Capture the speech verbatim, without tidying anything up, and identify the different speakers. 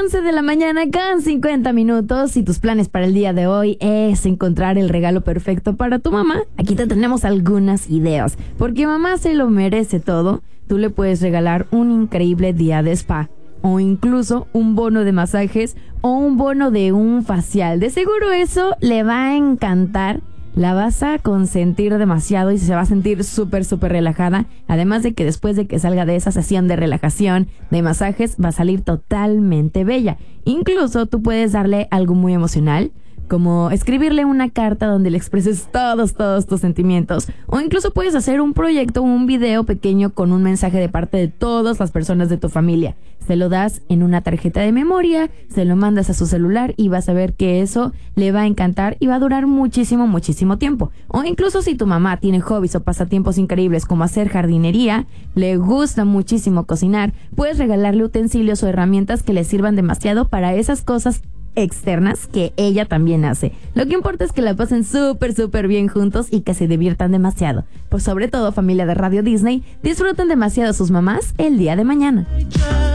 Speaker 1: once de la mañana con cincuenta minutos y tus planes para el día de hoy es encontrar el regalo perfecto para tu mamá. Aquí te tenemos algunas ideas, porque mamá se lo merece todo. Tú le puedes regalar un increíble día de spa, o incluso un bono de masajes o un bono de un facial. De seguro eso le va a encantar. La vas a consentir demasiado y se va a sentir súper, súper relajada. Además de que después de que salga de esa sesión de relajación, de masajes, va a salir totalmente bella. Incluso tú puedes darle algo muy emocional, como escribirle una carta donde le expreses todos, todos tus sentimientos. O incluso puedes hacer un proyecto, un video pequeño con un mensaje de parte de todas las personas de tu familia. Se lo das en una tarjeta de memoria, se lo mandas a su celular y vas a ver que eso le va a encantar y va a durar muchísimo, muchísimo tiempo. O incluso si tu mamá tiene hobbies o pasatiempos increíbles como hacer jardinería, le gusta muchísimo cocinar, puedes regalarle utensilios o herramientas que le sirvan demasiado para esas cosas externas que ella también hace. Lo que importa es que la pasen súper, súper bien juntos y que se diviertan demasiado. Pues sobre todo, familia de Radio Disney, disfruten demasiado a sus mamás el día de mañana.